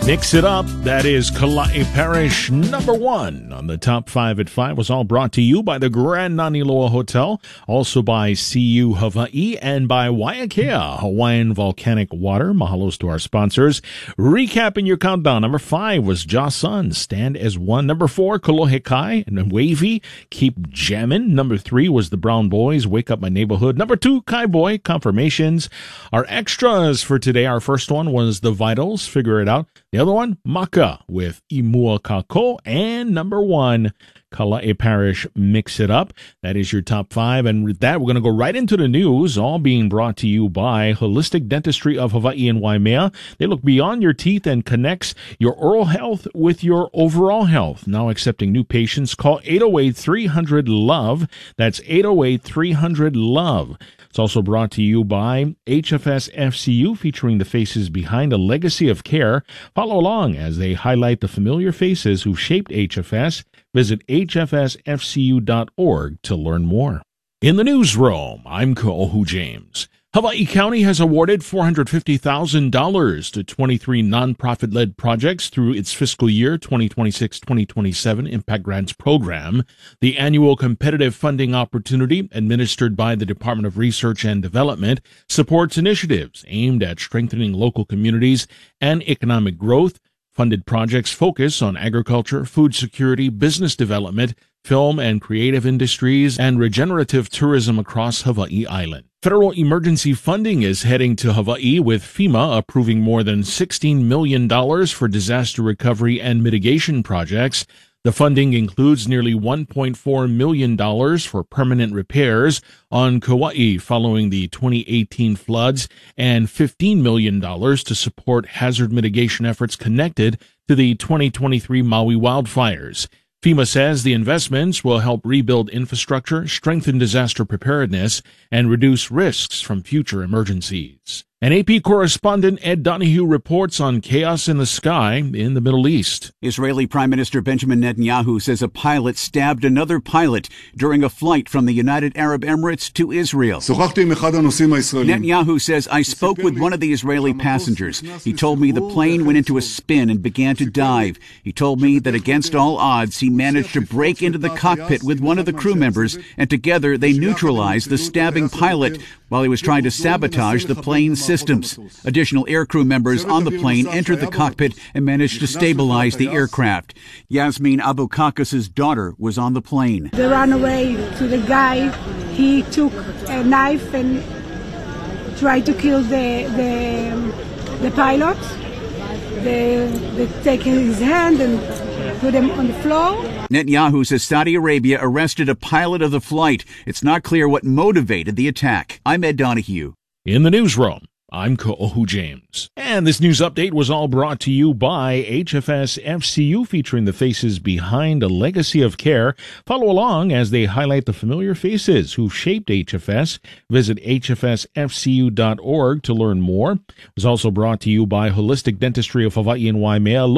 Mix it up. That is Kalae Parish #1 on the top 5 at 5. Was all brought to you by the Grand Naniloa Hotel, also by CU Hawaii and by Waiakea Hawaiian Volcanic Water. Mahalos to our sponsors. Recapping your countdown. Number 5 was Josun, Stand as One. Number 4, Kolohe Kai and Wavy, Keep Jammin'. Number 3 was the Brown Boys, Wake Up My Neighborhood. Number 2, Kai Boy, Confirmations. Our extras for today, our first one was The Vitals, Figure It Out. The other one, Maka with Imua Kako. And number 1, Kalae Parish, Mix It Up. That is your top 5. And with that, we're going to go right into the news, all being brought to you by Holistic Dentistry of Hawaii and Waimea. They look beyond your teeth and connects your oral health with your overall health. Now accepting new patients. Call 808-300-LOVE. That's 808-300-LOVE. It's also brought to you by HFS FCU, featuring the faces behind a legacy of care. Follow along as they highlight the familiar faces who shaped HFS. Visit hfsfcu.org to learn more. In the newsroom, I'm Ko'ohu James. Hawaii County has awarded $450,000 to 23 nonprofit-led projects through its fiscal year 2026-2027 Impact Grants program. The annual competitive funding opportunity, administered by the Department of Research and Development, supports initiatives aimed at strengthening local communities and economic growth. Funded projects focus on agriculture, food security, business development, film and creative industries, and regenerative tourism across Hawaii Island. Federal emergency funding is heading to Hawaii, with FEMA approving more than $16 million for disaster recovery and mitigation projects. The funding includes nearly $1.4 million for permanent repairs on Kauai following the 2018 floods and $15 million to support hazard mitigation efforts connected to the 2023 Maui wildfires. FEMA says the investments will help rebuild infrastructure, strengthen disaster preparedness, and reduce risks from future emergencies. An AP correspondent, Ed Donahue, reports on chaos in the sky in the Middle East. Israeli Prime Minister Benjamin Netanyahu says a pilot stabbed another pilot during a flight from the United Arab Emirates to Israel. Netanyahu says, I spoke with one of the Israeli passengers. He told me the plane went into a spin and began to dive. He told me that against all odds, he managed to break into the cockpit with one of the crew members, and together they neutralized the stabbing pilot while he was trying to sabotage the plane's systems. Additional aircrew members on the plane entered the cockpit and managed to stabilize the aircraft. Yasmin Abu Kakas's daughter was on the plane. They ran away to the guy. He took a knife and tried to kill the pilot. They take his hand and put him on the floor. Netanyahu says Saudi Arabia arrested a pilot of the flight. It's not clear what motivated the attack. I'm Ed Donahue. In the newsroom, I'm Ko'ohu James. And this news update was all brought to you by HFS FCU, featuring the faces behind a legacy of care. Follow along as they highlight the familiar faces who shaped HFS. Visit hfsfcu.org to learn more. It was also brought to you by Holistic Dentistry of Hawaii and Waimea.